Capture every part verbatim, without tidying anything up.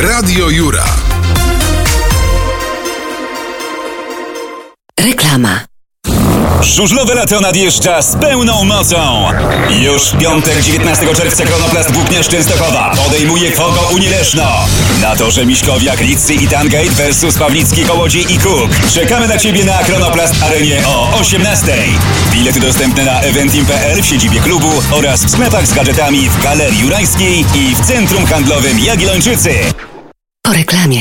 Radio Jura. Reklama. Żużlowe lato nadjeżdża z pełną mocą. Już w piątek dziewiętnastego czerwca Kronoplast Włókniarz Częstochowa podejmuje Fogo Unię Leszno. Na torze Miśkowiak, Lidzy i Tangate versus Pawlicki, Kołodziej i Kuk. Czekamy na Ciebie na Kronoplast Arenie o osiemnastej. Bilety dostępne na eventim kropka p l, w siedzibie klubu oraz w sklepach z gadżetami w Galerii Jurajskiej i w Centrum Handlowym Jagiellończycy. Po reklamie.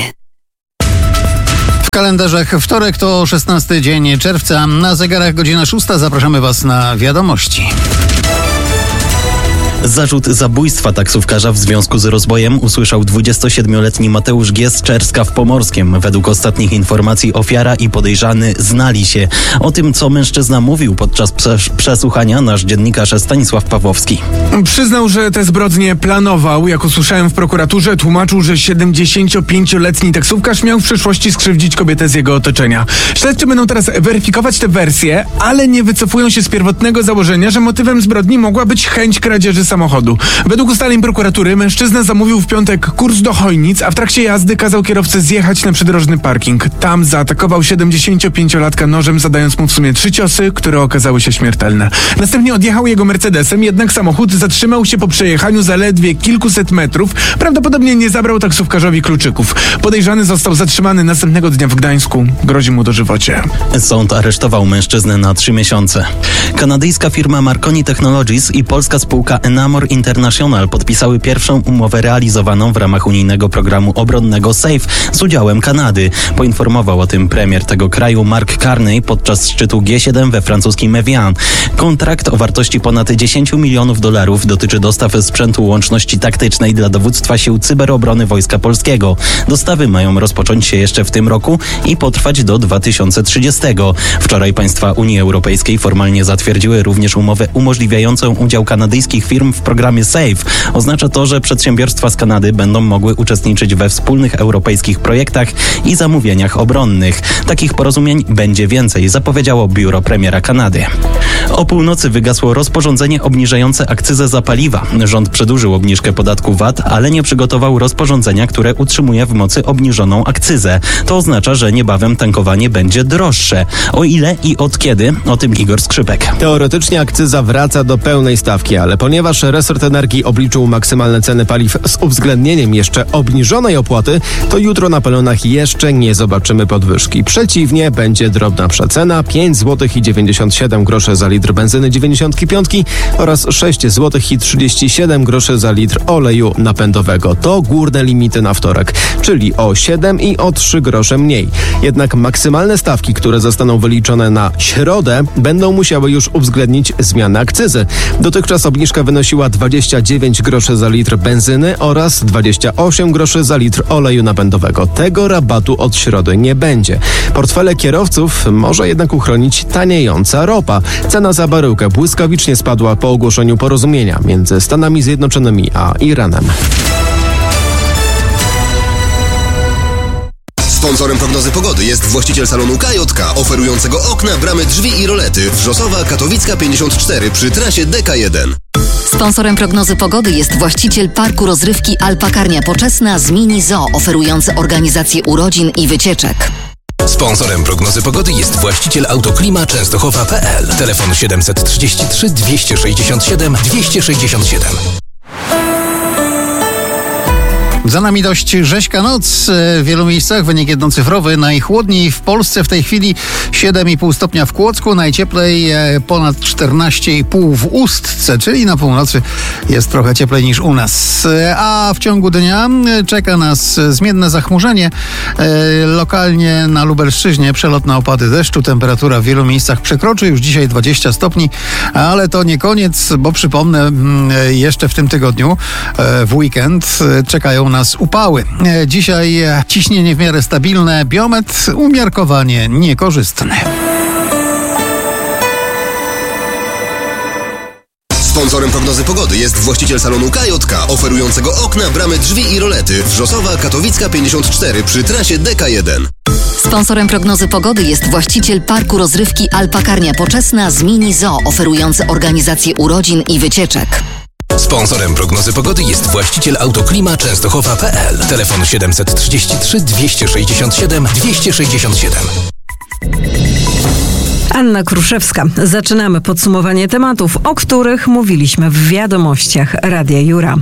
W kalendarzach wtorek to szesnasty dzień czerwca. Na zegarach godzina szósta. Zapraszamy Was na wiadomości. Zarzut zabójstwa taksówkarza w związku z rozbojem usłyszał dwudziestosiedmioletni Mateusz G. z Czerska w Pomorskiem. Według ostatnich informacji ofiara i podejrzany znali się. O tym, co mężczyzna mówił podczas przesłuchania, nasz dziennikarz Stanisław Pawłowski. Przyznał, że te zbrodnie planował. Jak usłyszałem w prokuraturze, tłumaczył, że siedemdziesięciopięcioletni taksówkarz miał w przyszłości skrzywdzić kobietę z jego otoczenia. Śledczy będą teraz weryfikować te wersje, ale nie wycofują się z pierwotnego założenia, że motywem zbrodni mogła być chęć kradzieży samochodu. Według ustaleń prokuratury mężczyzna zamówił w piątek kurs do Chojnic, a w trakcie jazdy kazał kierowcy zjechać na przydrożny parking. Tam zaatakował siedemdziesięciopięciolatka nożem, zadając mu w sumie trzy ciosy, które okazały się śmiertelne. Następnie odjechał jego Mercedesem, jednak samochód zatrzymał się po przejechaniu zaledwie kilkuset metrów. Prawdopodobnie nie zabrał taksówkarzowi kluczyków. Podejrzany został zatrzymany następnego dnia w Gdańsku. Grozi mu dożywocie. Sąd aresztował mężczyznę na trzy miesiące. Kanadyjska firma Marconi Technologies i polska spółka Enamor International podpisały pierwszą umowę realizowaną w ramach unijnego programu obronnego SAFE z udziałem Kanady. Poinformował o tym premier tego kraju Mark Carney podczas szczytu G siedem we francuskim Evian. Kontrakt o wartości ponad dziesięć milionów dolarów dotyczy dostaw sprzętu łączności taktycznej dla dowództwa sił cyberobrony Wojska Polskiego. Dostawy mają rozpocząć się jeszcze w tym roku i potrwać do dwa tysiące trzydziestego. Wczoraj państwa Unii Europejskiej formalnie zatwierdziły również umowę umożliwiającą udział kanadyjskich firm w programie SAFE. Oznacza to, że przedsiębiorstwa z Kanady będą mogły uczestniczyć we wspólnych europejskich projektach i zamówieniach obronnych. Takich porozumień będzie więcej, zapowiedziało biuro premiera Kanady. O północy wygasło rozporządzenie obniżające akcyzę za paliwa. Rząd przedłużył obniżkę podatku V A T, ale nie przygotował rozporządzenia, które utrzymuje w mocy obniżoną akcyzę. To oznacza, że niebawem tankowanie będzie droższe. O ile i od kiedy? O tym Igor Skrzypek. Teoretycznie akcyza wraca do pełnej stawki, ale ponieważ resort energii obliczył maksymalne ceny paliw z uwzględnieniem jeszcze obniżonej opłaty, to jutro na pelonach jeszcze nie zobaczymy podwyżki. Przeciwnie, będzie drobna przecena pięć złotych i dziewięćdziesiąt siedem groszy za litr benzyny dziewięćdziesiątki piątki oraz sześć złotych i trzydzieści siedem groszy za litr oleju napędowego. To górne limity na wtorek, czyli o siedem i o trzy grosze mniej. Jednak maksymalne stawki, które zostaną wyliczone na środę, będą musiały już uwzględnić zmianę akcyzy. Dotychczas obniżka wynosiła dwadzieścia dziewięć groszy za litr benzyny oraz dwadzieścia osiem groszy za litr oleju napędowego. Tego rabatu od środy nie będzie. Portfele kierowców może jednak uchronić taniejąca ropa. Cena za baryłkę błyskawicznie spadła po ogłoszeniu porozumienia między Stanami Zjednoczonymi a Iranem. Sponsorem prognozy pogody jest właściciel salonu K J K, oferującego okna, bramy, drzwi i rolety. Wrzosowa, Katowicka pięćdziesiąt cztery przy trasie D K jeden. Sponsorem prognozy pogody jest właściciel parku rozrywki Alpakarnia Poczesna z Mini Zoo, oferujący organizację urodzin i wycieczek. Sponsorem prognozy pogody jest właściciel Autoklima Częstochowa kropka p l. Telefon siedemset trzydzieści trzy dwieście sześćdziesiąt siedem dwieście sześćdziesiąt siedem. Za nami dość rzeźka noc w wielu miejscach, wynik jednocyfrowy. Najchłodniej w Polsce w tej chwili siedem i pół stopnia w Kłodzku, najcieplej ponad czternaście i pół w Ustce, czyli na północy jest trochę cieplej niż u nas. A w ciągu dnia czeka nas zmienne zachmurzenie. Lokalnie na Lubelszczyźnie przelotne opady deszczu, temperatura w wielu miejscach przekroczy już dzisiaj dwadzieścia stopni, ale to nie koniec, bo przypomnę, jeszcze w tym tygodniu w weekend czekają nas upały. Dzisiaj ciśnienie w miarę stabilne, biometr umiarkowanie niekorzystny. Sponsorem prognozy pogody jest właściciel salonu K J K, oferującego okna, bramy, drzwi i rolety. Wrzosowa, Katowicka pięćdziesiąt cztery przy trasie D K jeden. Sponsorem prognozy pogody jest właściciel parku rozrywki Alpakarnia Poczesna z Mini Zoo, oferujący organizację urodzin i wycieczek. Sponsorem prognozy pogody jest właściciel Autoklima Częstochowa kropka p l. Telefon siedemset trzydzieści trzy dwieście sześćdziesiąt siedem dwieście sześćdziesiąt siedem. Anna Kruszewska. Zaczynamy podsumowanie tematów, o których mówiliśmy w wiadomościach Radia Jura.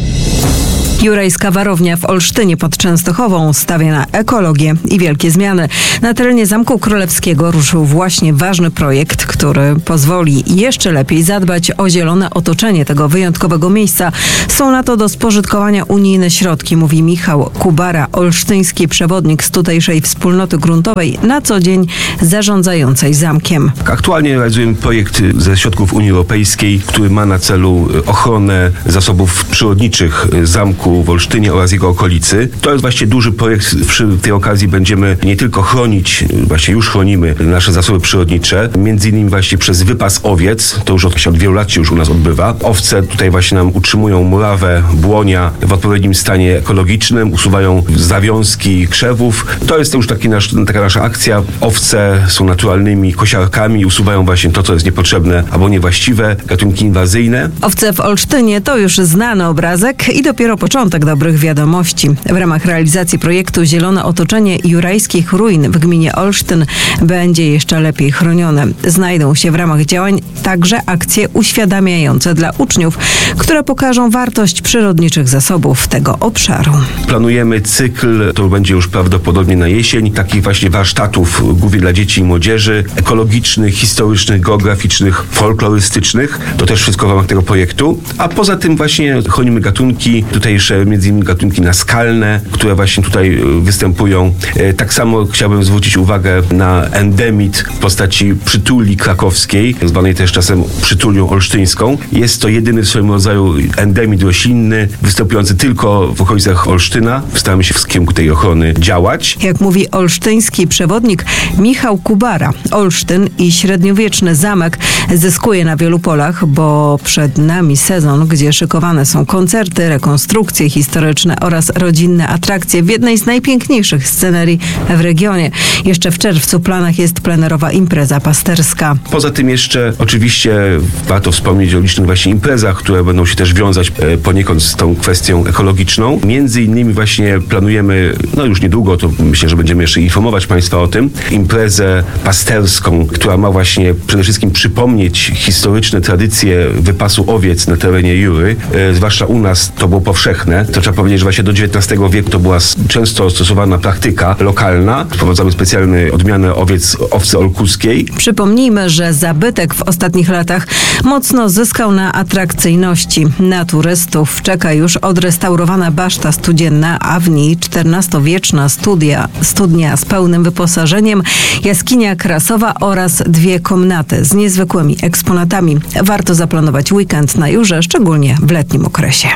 Jurajska warownia w Olsztynie pod Częstochową stawia na ekologię i wielkie zmiany. Na terenie Zamku Królewskiego ruszył właśnie ważny projekt, który pozwoli jeszcze lepiej zadbać o zielone otoczenie tego wyjątkowego miejsca. Są na to do spożytkowania unijne środki, mówi Michał Kubara, olsztyński przewodnik z tutejszej wspólnoty gruntowej, na co dzień zarządzającej zamkiem. Aktualnie realizujemy projekt ze środków Unii Europejskiej, który ma na celu ochronę zasobów przyrodniczych zamku w Olsztynie oraz jego okolicy. To jest właśnie duży projekt. Przy tej okazji będziemy nie tylko chronić, właśnie już chronimy nasze zasoby przyrodnicze, między innymi właśnie przez wypas owiec, to już od, od wielu lat się już u nas odbywa. Owce tutaj właśnie nam utrzymują murawę, błonia w odpowiednim stanie ekologicznym, usuwają zawiązki krzewów. To jest już taki nasz, taka nasza akcja. Owce są naturalnymi kosiarkami, usuwają właśnie to, co jest niepotrzebne albo niewłaściwe, gatunki inwazyjne. Owce w Olsztynie to już znany obrazek i dopiero początek dobrych wiadomości. W ramach realizacji projektu Zielone Otoczenie Jurajskich Ruin w gminie Olsztyn będzie jeszcze lepiej chronione. Znajdą się w ramach działań także akcje uświadamiające dla uczniów, które pokażą wartość przyrodniczych zasobów tego obszaru. Planujemy cykl, to będzie już prawdopodobnie na jesień, takich właśnie warsztatów głównie dla dzieci i młodzieży, ekologicznych, historycznych, geograficznych, folklorystycznych. To też wszystko w ramach tego projektu. A poza tym właśnie chronimy gatunki, tutejsze między innymi gatunki naskalne, które właśnie tutaj występują. Tak samo chciałbym zwrócić uwagę na endemit w postaci przytuli krakowskiej, zwanej też czasem przytulią olsztyńską. Jest to jedyny w swoim rodzaju endemit roślinny, występujący tylko w okolicach Olsztyna. Staramy się w kierunku tej ochrony działać. Jak mówi olsztyński przewodnik Michał Kubara, Olsztyn i średniowieczny zamek zyskuje na wielu polach, bo przed nami sezon, gdzie szykowane są koncerty, rekonstrukcje historyczne oraz rodzinne atrakcje w jednej z najpiękniejszych scenerii w regionie. Jeszcze w czerwcu w planach jest plenerowa impreza pasterska. Poza tym jeszcze oczywiście warto wspomnieć o licznych właśnie imprezach, które będą się też wiązać poniekąd z tą kwestią ekologiczną. Między innymi właśnie planujemy, no już niedługo, to myślę, że będziemy jeszcze informować Państwa o tym, imprezę pasterską, która ma właśnie przede wszystkim przypomnieć historyczne tradycje wypasu owiec na terenie Jury. E, zwłaszcza u nas to było powszechne. To trzeba powiedzieć, że właśnie do dziewiętnastego wieku to była często stosowana praktyka lokalna. Wprowadzamy specjalne odmiany owiec owcy olkuskiej. Przypomnijmy, że zabytek w ostatnich latach mocno zyskał na atrakcyjności. Na turystów czeka już odrestaurowana baszta studzienna, a w niej czternastowieczna studia, studnia z pełnym wyposażeniem, jaskinia krasowa oraz dwie komnaty z niezwykłymi eksponatami. Warto zaplanować weekend na Jurze, szczególnie w letnim okresie.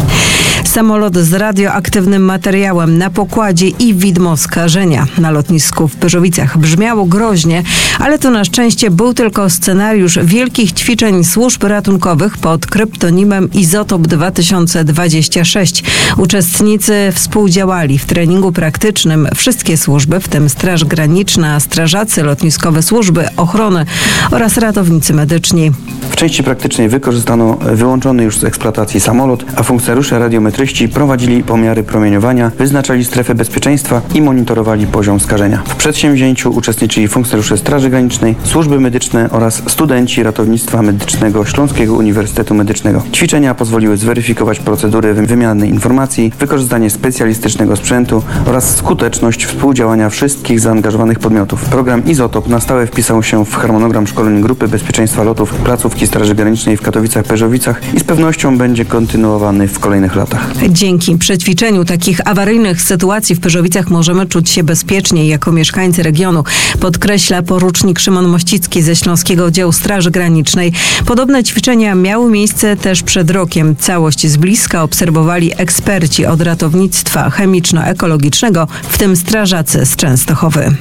Samolot z radioaktywnym materiałem na pokładzie i widmo skażenia na lotnisku w Pyrzowicach. Brzmiało groźnie, ale to na szczęście był tylko scenariusz wielkich ćwiczeń służb ratunkowych pod kryptonimem Izotop dwa tysiące dwadzieścia sześć. Uczestnicy współdziałali w treningu praktycznym wszystkie służby, w tym Straż Graniczna, strażacy, lotniskowe służby ochrony oraz ratownicy medyczni. W części praktycznej wykorzystano wyłączony już z eksploatacji samolot, a funkcjonariusze radiometryści prowadzili pomiary promieniowania, wyznaczali strefę bezpieczeństwa i monitorowali poziom skażenia. W przedsięwzięciu uczestniczyli funkcjonariusze Straży Granicznej, służby medyczne oraz studenci ratownictwa medycznego Śląskiego Uniwersytetu Medycznego. Ćwiczenia pozwoliły zweryfikować procedury wymiany informacji, wykorzystanie specjalistycznego sprzętu oraz skuteczność współdziałania wszystkich zaangażowanych podmiotów. Program Izotop na stałe wpisał się w harmonogram szkoleń Grupy Bezpieczeństwa Lotów placówki Straży Granicznej w Katowicach-Pyrzowicach i z pewnością będzie kontynuowany w kolejnych latach. Dzięki przećwiczeniu takich awaryjnych sytuacji w Pyrzowicach możemy czuć się bezpieczniej jako mieszkańcy regionu, podkreśla porucznik Szymon Mościcki ze Śląskiego Oddziału Straży Granicznej. Podobne ćwiczenia miały miejsce też przed rokiem. Całość z bliska obserwowali eksperci od ratownictwa chemiczno-ekologicznego, w tym strażacy z Częstochowy.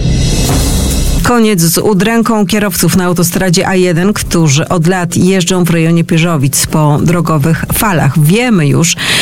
Koniec z udręką kierowców na autostradzie A jeden, którzy od lat jeżdżą w rejonie Pyrzowic po drogowych falach. Wiemy już,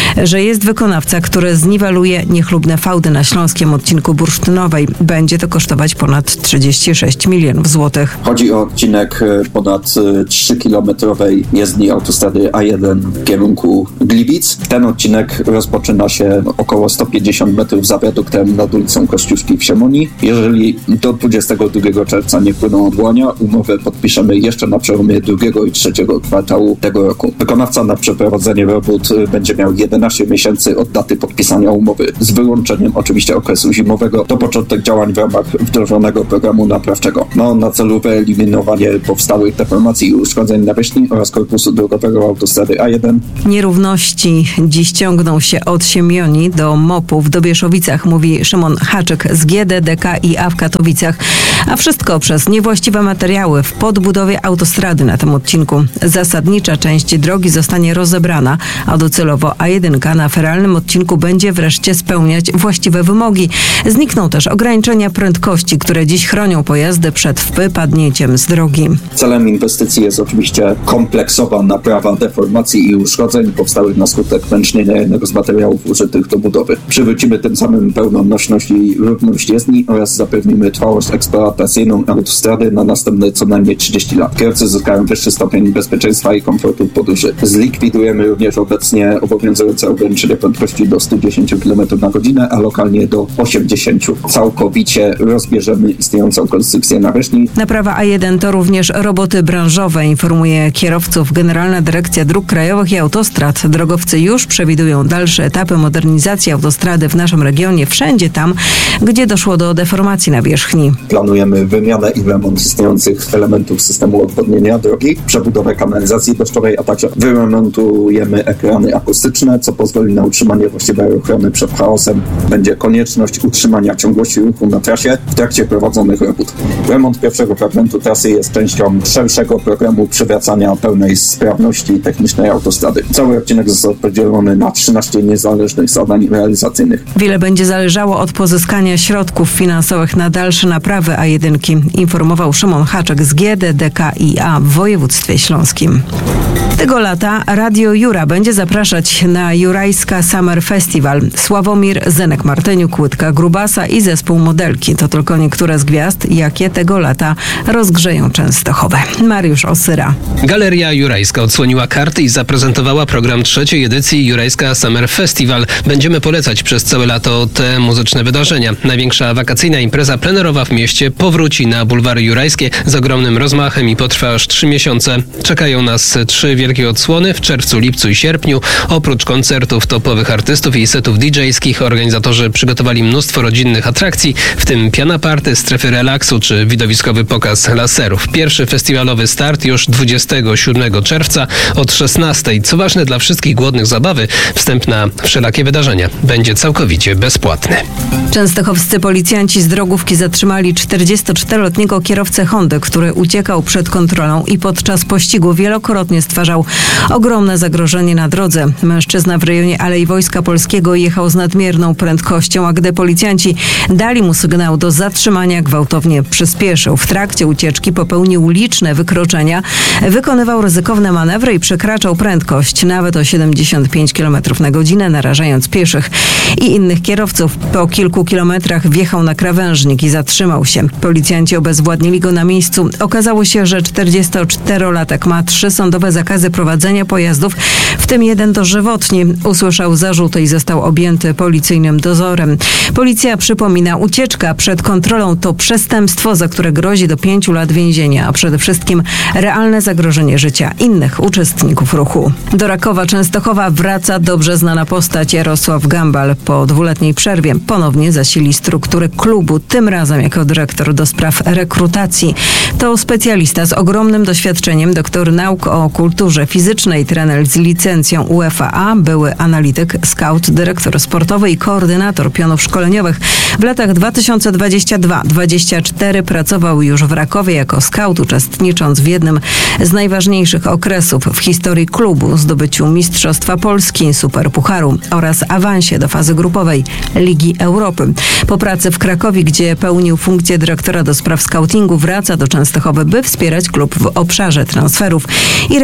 że jest wykonawca, który zniweluje niechlubne fałdy na śląskim odcinku Bursztynowej. Będzie to kosztować ponad trzydzieści sześć milionów złotych. Chodzi o odcinek ponad trzykilometrowej jezdni autostrady A jeden w kierunku Gliwic. Ten odcinek rozpoczyna się około sto pięćdziesiąt metrów za wiaduktem nad ulicą Kościuszki w Siemonii. Jeżeli do dwudziestego drugiego czerwca nie wpłyną odwołania, umowę podpiszemy jeszcze na przełomie drugiego i trzeciego kwartału tego roku. Wykonawca na przeprowadzenie robót będzie miał jedenaście miesięcy od daty podpisania umowy, z wyłączeniem oczywiście okresu zimowego. To początek działań w ramach wdrożonego programu naprawczego. Ma on na celu wyeliminowanie powstałych deformacji i uszkodzeń nawierzchni oraz korpusu drogowego autostrady A jeden. Nierówności dziś ciągną się od Siemioni do Mopu w Dobieszowicach, mówi Szymon Haczyk z G D D K i A w Katowicach. A wszystko przez niewłaściwe materiały w podbudowie autostrady na tym odcinku. Zasadnicza część drogi zostanie rozebrana, a docelowo A jeden na feralnym odcinku będzie wreszcie spełniać właściwe wymogi. Znikną też ograniczenia prędkości, które dziś chronią pojazdy przed wypadnięciem z drogi. Celem inwestycji jest oczywiście kompleksowa naprawa deformacji i uszkodzeń powstałych na skutek pęcznienia jednego z materiałów użytych do budowy. Przywrócimy tym samym pełną nośność i równość jezdni oraz zapewnimy trwałość eksploatacyjną autostrady na następne co najmniej trzydzieści lat. Kierowcy zyskają wyższy stopień bezpieczeństwa i komfortu podróży. Zlikwidujemy również obecnie obowiązujące ograniczenie prędkości do stu dziesięciu kilometrów na godzinę, a lokalnie do osiemdziesięciu. Całkowicie rozbierzemy istniejącą konstrukcję nawierzchni. Naprawa A jeden to również roboty branżowe, informuje kierowców Generalna Dyrekcja Dróg Krajowych i Autostrad. Drogowcy już przewidują dalsze etapy modernizacji autostrady w naszym regionie, wszędzie tam, gdzie doszło do deformacji nawierzchni. Planujemy wymianę i remont istniejących elementów systemu odwodnienia drogi, przebudowę kanalizacji deszczowej, a także wyremontujemy ekrany akustyczne, co pozwoli na utrzymanie właściwej ochrony przed chaosem. Będzie konieczność utrzymania ciągłości ruchu na trasie w trakcie prowadzonych robót. Remont pierwszego fragmentu trasy jest częścią szerszego programu przywracania pełnej sprawności technicznej autostrady. Cały odcinek został podzielony na trzynaście niezależnych zadań realizacyjnych. Wiele będzie zależało od pozyskania środków finansowych na dalsze naprawy A jeden, informował Szymon Haczyk z G D D K i A w województwie śląskim. Tego lata Radio Jura będzie zapraszać na Jurajska Summer Festival. Sławomir, Zenek Martyniuk, Łydka Grubasa i zespół Modelki. To tylko niektóre z gwiazd, jakie tego lata rozgrzeją Częstochowę. Mariusz Osyra. Galeria Jurajska odsłoniła karty i zaprezentowała program trzeciej edycji Jurajska Summer Festival. Będziemy polecać przez całe lato te muzyczne wydarzenia. Największa wakacyjna impreza plenerowa w mieście powróci na bulwary jurajskie z ogromnym rozmachem i potrwa aż trzy miesiące. Czekają nas trzy wielkie odsłony w czerwcu, lipcu i sierpniu. Oprócz koncertów topowych artystów i setów didżejskich organizatorzy przygotowali mnóstwo rodzinnych atrakcji, w tym piana party, strefy relaksu czy widowiskowy pokaz laserów. Pierwszy festiwalowy start już dwudziestego siódmego czerwca od szesnastej. Co ważne dla wszystkich głodnych zabawy, wstęp na wszelakie wydarzenia będzie całkowicie bezpłatny. Częstochowscy policjanci z drogówki zatrzymali czterdziestoczteroletniego kierowcę Hondy, który uciekał przed kontrolą i podczas pościgu wielokrotnie stwarzał ogromne zagrożenie na drodze. Mężczyzna w rejonie Alei Wojska Polskiego jechał z nadmierną prędkością, a gdy policjanci dali mu sygnał do zatrzymania, gwałtownie przyspieszył. W trakcie ucieczki popełnił liczne wykroczenia, wykonywał ryzykowne manewry i przekraczał prędkość nawet o siedemdziesiąt pięć kilometrów na godzinę, narażając pieszych i innych kierowców. Po kilku kilometrach wjechał na krawężnik i zatrzymał się. Policjanci obezwładnili go na miejscu. Okazało się, że czterdziestoczterolatek ma trzy sądowe zakazy prowadzenia pojazdów, w tym jeden dożywotni. Usłyszał zarzuty i został objęty policyjnym dozorem. Policja przypomina, ucieczka przed kontrolą to przestępstwo, za które grozi do pięciu lat więzienia, a przede wszystkim realne zagrożenie życia innych uczestników ruchu. Do Rakowa Częstochowa wraca dobrze znana postać Jarosław Gambal. Po dwuletniej przerwie ponownie zasili struktury klubu, tym razem jako dyrektor do spraw rekrutacji. To specjalista z ogromnym doświadczeniem, doktor nauk o kulturze fizycznej, trener z licencją U F A A, były analityk, scout, dyrektor sportowy i koordynator pionów szkoleniowych. W latach dwa tysiące dwudziestym drugim do dwudziestego czwartego pracował już w Rakowie jako scout, uczestnicząc w jednym z najważniejszych okresów w historii klubu, zdobyciu Mistrzostwa Polski, Superpucharu oraz awansie do fazy grupowej Ligi Europy. Po pracy w Krakowie, gdzie pełnił funkcję dyrektora do spraw scoutingu, wraca do Częstochowy, by wspierać klub w obszarze transferów i rekrutacji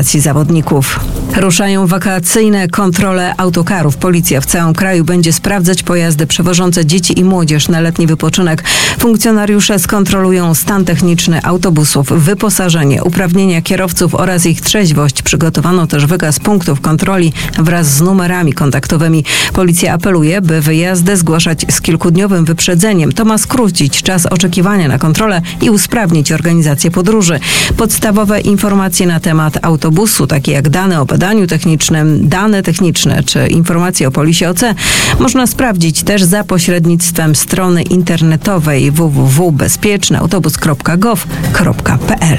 legitymacji zawodników. Ruszają wakacyjne kontrole autokarów. Policja w całym kraju będzie sprawdzać pojazdy przewożące dzieci i młodzież na letni wypoczynek. Funkcjonariusze skontrolują stan techniczny autobusów, wyposażenie, uprawnienia kierowców oraz ich trzeźwość. Przygotowano też wykaz punktów kontroli wraz z numerami kontaktowymi. Policja apeluje, by wyjazdy zgłaszać z kilkudniowym wyprzedzeniem. To ma skrócić czas oczekiwania na kontrolę i usprawnić organizację podróży. Podstawowe informacje na temat autobusu, takie jak dane o badaniu technicznym, dane techniczne czy informacje o polisie O C, można sprawdzić też za pośrednictwem strony internetowej w w w kropka bezpieczny autobus kropka gov kropka p l.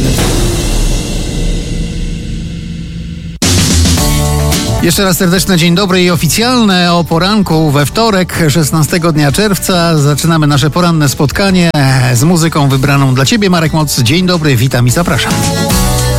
Jeszcze raz serdeczne dzień dobry i oficjalne o poranku we wtorek, szesnastego dnia czerwca. Zaczynamy nasze poranne spotkanie z muzyką wybraną dla Ciebie. Marek Moc, dzień dobry, witam i zapraszam.